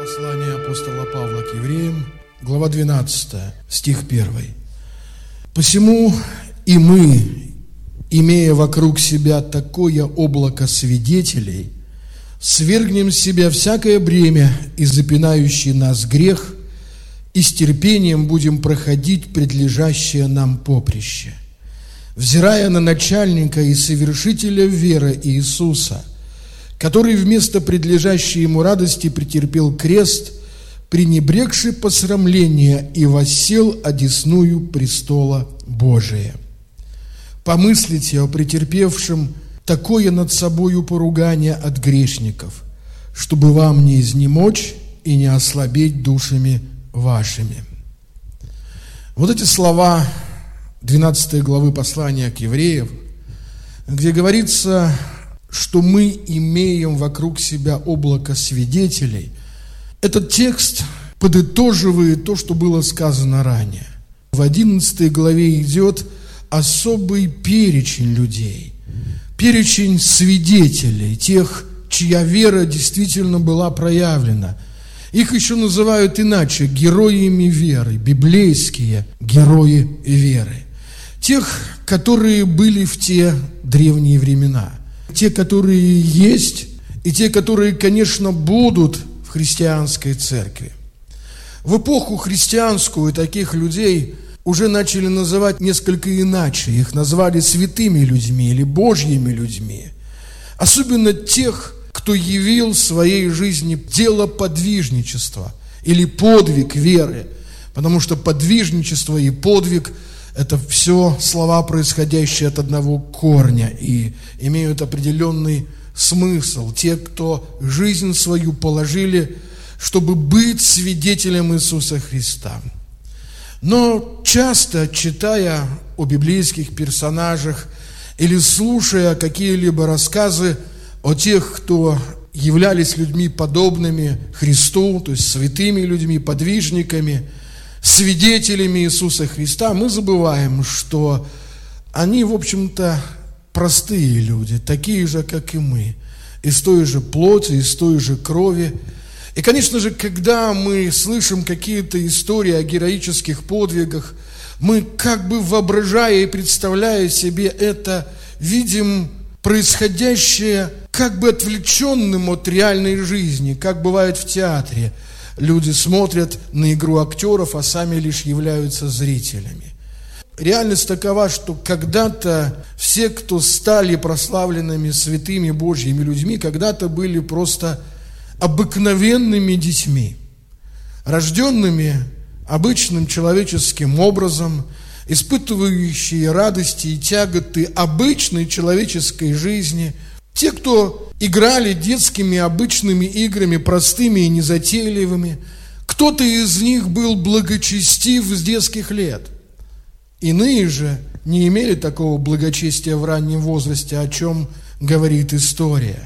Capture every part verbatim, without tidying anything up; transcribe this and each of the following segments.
Послание апостола Павла к евреям, глава двенадцатая, стих первый. «Посему и мы, имея вокруг себя такое облако свидетелей, свергнем с себя всякое бремя и запинающий нас грех, и с терпением будем проходить предлежащее нам поприще, взирая на начальника и совершителя веры Иисуса, который вместо предлежащей ему радости претерпел крест, пренебрегший посрамление, и воссел одесную престола Божия. Помыслите о претерпевшем такое над собою поругание от грешников, чтобы вам не изнемочь и не ослабеть душами вашими». Вот эти слова двенадцатой главы послания к евреям, где говорится, что мы имеем вокруг себя облако свидетелей, этот текст подытоживает то, что было сказано ранее. В одиннадцатой главе идет особый перечень людей, перечень свидетелей, тех, чья вера действительно была проявлена. Их еще называют иначе героями веры, библейские герои веры. Тех, которые были в те древние времена. Те, которые есть, и те, которые, конечно, будут в христианской церкви. В эпоху христианскую таких людей уже начали называть несколько иначе. Их назвали святыми людьми или божьими людьми. Особенно тех, кто явил в своей жизни дело подвижничества или подвиг веры. Потому что подвижничество и подвиг – это все слова, происходящие от одного корня и имеют определенный смысл. Те, кто жизнь свою положили, чтобы быть свидетелем Иисуса Христа. Но часто, читая о библейских персонажах или слушая какие-либо рассказы о тех, кто являлись людьми подобными Христу, то есть святыми людьми, подвижниками, свидетелями Иисуса Христа, мы забываем, что они, в общем-то, простые люди, такие же, как и мы, из той же плоти, из той же крови. И, конечно же, когда мы слышим какие-то истории о героических подвигах, мы, как бы воображая и представляя себе это, видим происходящее как бы отвлеченным от реальной жизни, как бывает в театре. Люди смотрят на игру актеров, а сами лишь являются зрителями. Реальность такова, что когда-то все, кто стали прославленными святыми Божьими людьми, когда-то были просто обыкновенными детьми, рожденными обычным человеческим образом, испытывающие радости и тяготы обычной человеческой жизни. Те, кто играли детскими обычными играми, простыми и незатейливыми, кто-то из них был благочестив с детских лет. Иные же не имели такого благочестия в раннем возрасте, о чем говорит история.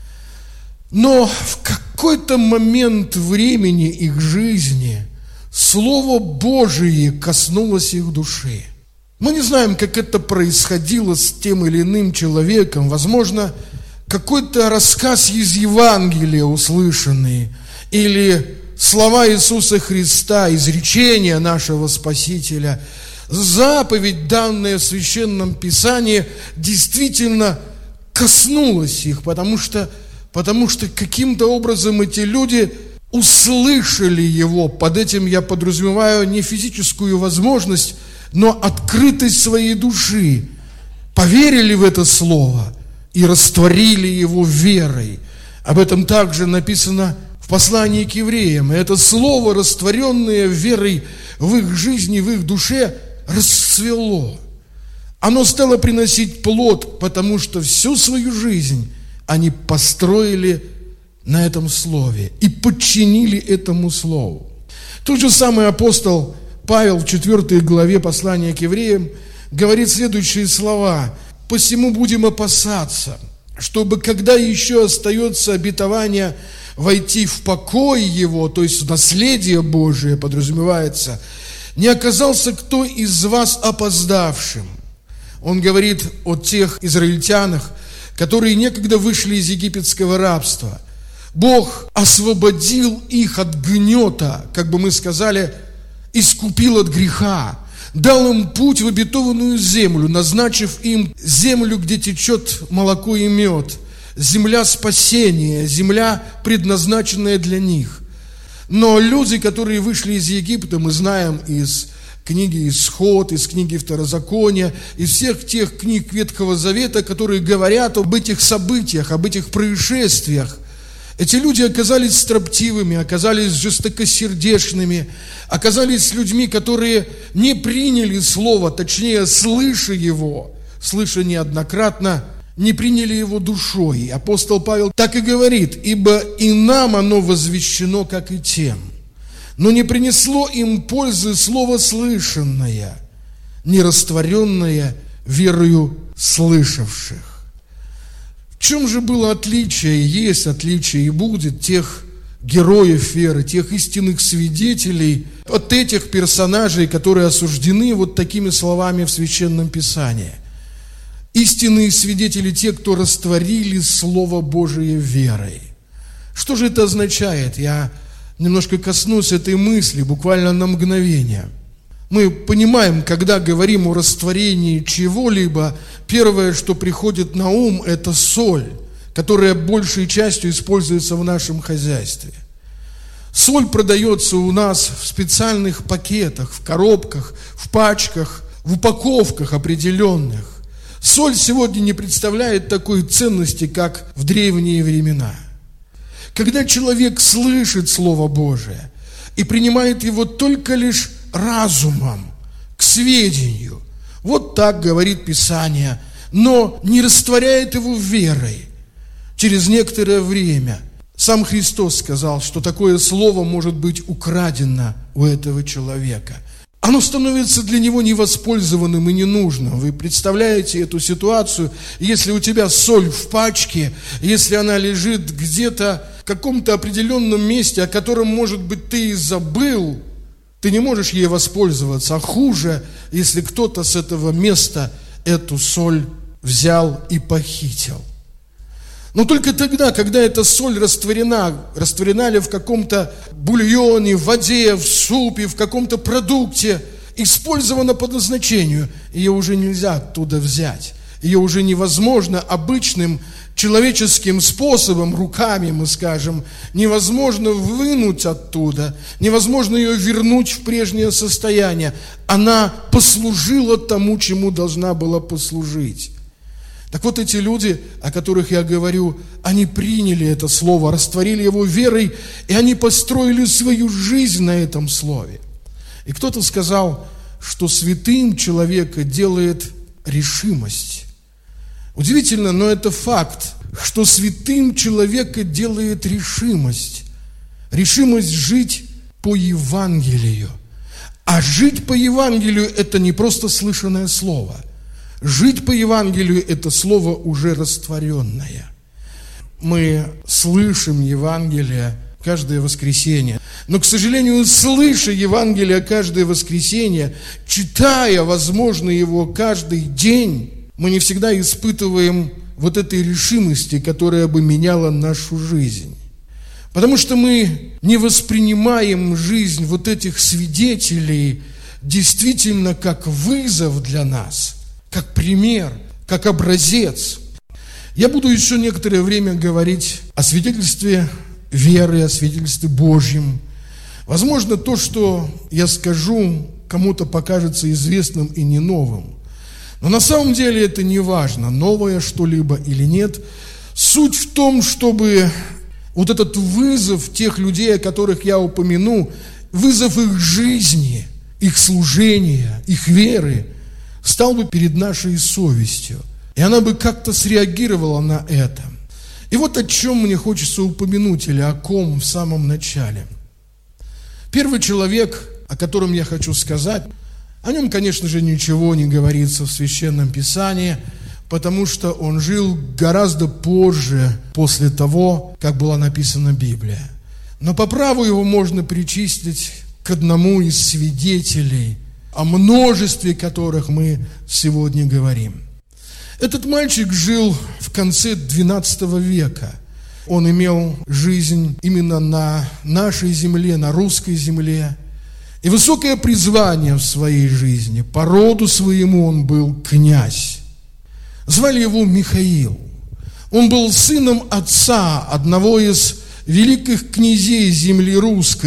Но в какой-то момент времени их жизни Слово Божие коснулось их души. Мы не знаем, как это происходило с тем или иным человеком. Возможно, какой-то рассказ из Евангелия услышанный, или слова Иисуса Христа, изречения нашего Спасителя, заповедь, данная в Священном Писании, действительно коснулась их, потому что, потому что каким-то образом эти люди услышали его. Под этим я подразумеваю не физическую возможность, но открытость своей души, поверили в это слово и растворили его верой. Об этом также написано в послании к евреям. И это слово, растворенное верой в их жизни, в их душе, расцвело. Оно стало приносить плод, потому что всю свою жизнь они построили на этом слове и подчинили этому слову. Тот же самый апостол Павел в четвёртой главе послания к евреям говорит следующие слова: «Посему будем опасаться, чтобы, когда еще остается обетование войти в покой его, то есть в наследие Божие подразумевается, не оказался кто из вас опоздавшим». Он говорит о тех израильтянах, которые некогда вышли из египетского рабства. Бог освободил их от гнета, как бы мы сказали, искупил от греха, дал им путь в обетованную землю, назначив им землю, где течет молоко и мед, земля спасения, земля, предназначенная для них. Но люди, которые вышли из Египта, мы знаем из книги Исход, из книги Второзакония, из всех тех книг Ветхого Завета, которые говорят об этих событиях, об этих происшествиях. Эти люди оказались строптивыми, оказались жестокосердечными, оказались людьми, которые не приняли Слово, точнее, слыша его, слыша неоднократно, не приняли его душой. Апостол Павел так и говорит: «Ибо и нам оно возвещено, как и тем. Но не принесло им пользы слово слышанное, не растворенное верою слышавших». В чем же было отличие, есть отличие и будет тех героев веры, тех истинных свидетелей от этих персонажей, которые осуждены вот такими словами в Священном Писании? Истинные свидетели, те, кто растворили Слово Божие верой. Что же это означает? Я немножко коснусь этой мысли, буквально на мгновение. Мы понимаем, когда говорим о растворении чего-либо, первое, что приходит на ум, это соль, которая большей частью используется в нашем хозяйстве. Соль продается у нас в специальных пакетах, в коробках, в пачках, в упаковках определенных. Соль сегодня не представляет такой ценности, как в древние времена. Когда человек слышит Слово Божие и принимает его только лишь разумом, к сведению, вот так говорит Писание, но не растворяет его верой, через некоторое время сам Христос сказал, что такое слово может быть украдено у этого человека. Оно становится для него невоспользованным и ненужным. Вы представляете эту ситуацию, если у тебя соль в пачке, если она лежит где-то в каком-то определенном месте, о котором, может быть, ты и забыл, ты не можешь ей воспользоваться. А хуже, если кто-то с этого места эту соль взял и похитил. Но только тогда, когда эта соль растворена, растворена ли в каком-то бульоне, в воде, в супе, в каком-то продукте, использована по назначению, ее уже нельзя оттуда взять. Ее уже невозможно обычным человеческим способом, руками, мы скажем, невозможно вынуть оттуда, невозможно ее вернуть в прежнее состояние. Она послужила тому, чему должна была послужить. Так вот, эти люди, о которых я говорю, они приняли это слово, растворили его верой, и они построили свою жизнь на этом слове. И кто-то сказал, что святым человека делает решимость. Удивительно, но это факт, что святым человека делает решимость. Решимость жить по Евангелию. А жить по Евангелию – это не просто слышанное слово. Жить по Евангелию – это слово уже растворенное. Мы слышим Евангелие каждое воскресенье. Но, к сожалению, слыша Евангелие каждое воскресенье, читая, возможно, его каждый день, мы не всегда испытываем вот этой решимости, которая бы меняла нашу жизнь. Потому что мы не воспринимаем жизнь вот этих свидетелей действительно как вызов для нас, как пример, как образец. Я буду еще некоторое время говорить о свидетельстве веры, о свидетельстве Божьем. Возможно, то, что я скажу, кому-то покажется известным и не новым. Но на самом деле это не важно, новое что-либо или нет. Суть в том, чтобы вот этот вызов тех людей, о которых я упомяну, вызов их жизни, их служения, их веры, стал бы перед нашей совестью. И она бы как-то среагировала на это. И вот о чем мне хочется упомянуть, или о ком в самом начале. Первый человек, о котором я хочу сказать, о нем, конечно же, ничего не говорится в Священном Писании, потому что он жил гораздо позже, после того, как была написана Библия. Но по праву его можно причислить к одному из свидетелей, о множестве которых мы сегодня говорим. Этот мальчик жил в конце двенадцатого века. Он имел жизнь именно на нашей земле, на русской земле. И высокое призвание в своей жизни. По роду своему он был князь. Звали его Михаил. Он был сыном отца одного из великих князей земли русской.